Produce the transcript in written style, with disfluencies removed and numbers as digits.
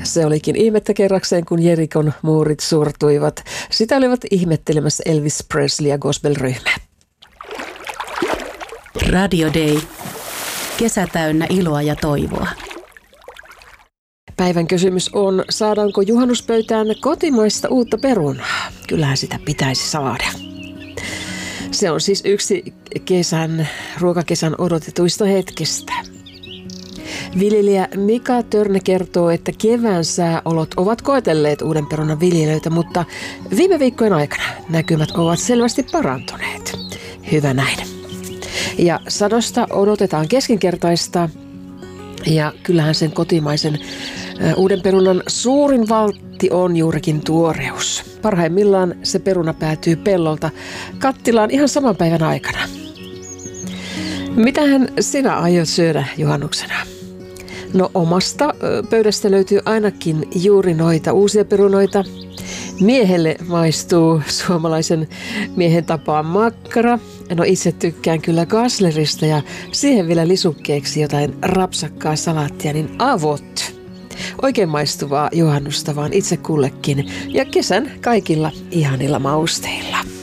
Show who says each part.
Speaker 1: Se olikin ihmettä kerrakseen, kun Jerikon muurit sortuivat. Sitä olivat ihmettelemässä Elvis Presley ja gospel-ryhmä.
Speaker 2: Radio Day. Kesä täynnä iloa ja toivoa.
Speaker 1: Päivän kysymys on, saadaanko juhannuspöytään kotimaista uutta perunaa? Kyllähän sitä pitäisi saada. Se on siis yksi ruokakesän odotetuista hetkistä. Viljelijä Mika Törne kertoo, että kevään sääolot ovat koetelleet uuden perunan viljelijöitä, mutta viime viikkojen aikana näkymät ovat selvästi parantuneet. Hyvä näin. Ja sadosta odotetaan keskinkertaista, ja kyllähän sen kotimaisen uuden perunan suurin valtti on juurikin tuoreus. Parhaimmillaan se peruna päätyy pellolta kattilaan ihan saman päivän aikana. Mitähän sinä aiot syödä juhannuksena? No, omasta pöydästä löytyy ainakin juuri noita uusia perunoita. Miehelle maistuu suomalaisen miehen tapaan makkara. No, itse tykkään kyllä gaslerista ja siihen vielä lisukkeeksi jotain rapsakkaa salaattia, niin avot. Oikein maistuvaa juhannusta vaan itse kullekin ja kesän kaikilla ihanilla mausteilla.